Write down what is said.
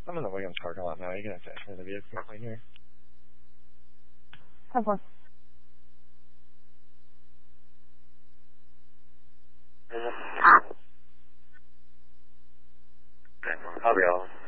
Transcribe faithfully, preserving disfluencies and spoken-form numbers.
I'm in the Williams parking lot now. You can attach me to the vehicle right here. Have fun. I'll be all.